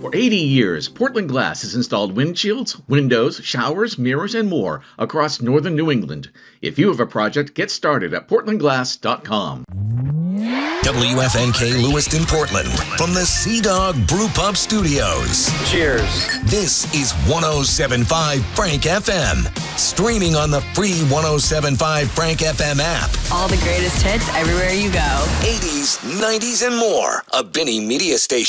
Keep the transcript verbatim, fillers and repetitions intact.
For eighty years, Portland Glass has installed windshields, windows, showers, mirrors, and more across northern New England. If you have a project, get started at portland glass dot com. W F N K Lewiston, Portland, from the Sea Dog Brew Pub Studios. Cheers. This is one oh seven point five Frank F M, streaming on the free one oh seven point five Frank F M app. All the greatest hits everywhere you go. eighties, nineties, and more. A Benny Media Station.